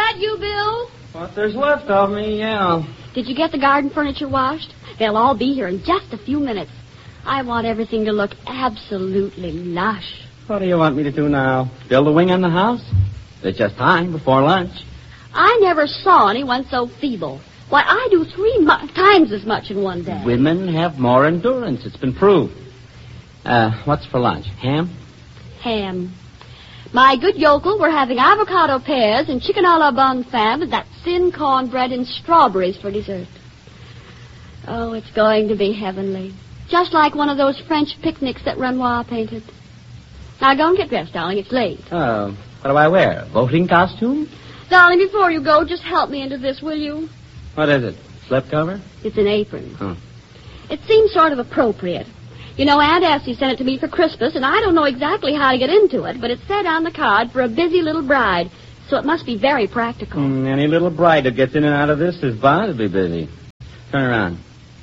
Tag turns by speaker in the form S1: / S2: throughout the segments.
S1: that you, Bill?
S2: What there's left of me, yeah.
S1: Did you get the garden furniture washed? They'll all be here in just a few minutes. I want everything to look absolutely lush.
S2: What do you want me to do now? Build a wing on the house? It's just time before lunch.
S1: I never saw anyone so feeble. Why, I do 3 times as much in one day.
S2: Women have more endurance. It's been proved. What's for lunch? Ham?
S1: Ham. My good yokel, we're having avocado pears and chicken a la bonne femme and that thin cornbread and strawberries for dessert. Oh, it's going to be heavenly. Just like one of those French picnics that Renoir painted. Now, go and get dressed, darling. It's late.
S2: What do I wear? A voting costume?
S1: Darling, before you go, just help me into this, will you?
S2: What is it? Slipcover?
S1: It's an apron.
S2: Oh.
S1: It seems sort of appropriate. You know, Aunt Essie sent it to me for Christmas, and I don't know exactly how to get into it, but it said on the card for a busy little bride, so it must be very practical.
S2: Any little bride that gets in and out of this is bound to be busy. Turn around.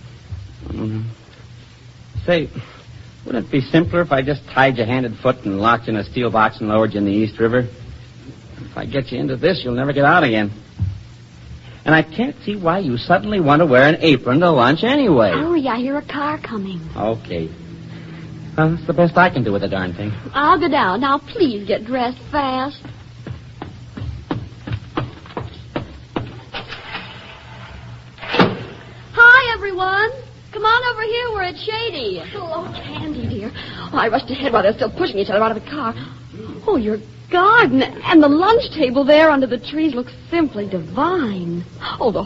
S2: Say, wouldn't it be simpler if I just tied you hand and foot and locked you in a steel box and lowered you in the East River? If I get you into this, you'll never get out again. And I can't see why you suddenly want to wear an apron to lunch anyway.
S1: Hurry, I hear a car coming.
S2: Okay. Well, that's the best I can do with the darn thing.
S1: I'll go down. Now, please get dressed fast. Hi, everyone. Come on over here. We're at Shady. Hello, Candy, dear. Oh, I rushed ahead while they're still pushing each other out of the car. Oh, your garden and the lunch table there under the trees looks simply divine. Oh, the